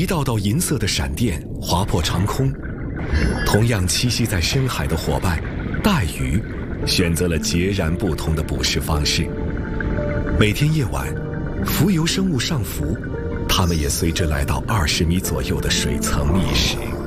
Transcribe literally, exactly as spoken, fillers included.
道道银色的闪电划破长空。同样栖息在深海的伙伴带鱼，选择了截然不同的捕食方式。每天夜晚，浮游生物上浮，它们也随之来到二十米左右的水层觅食。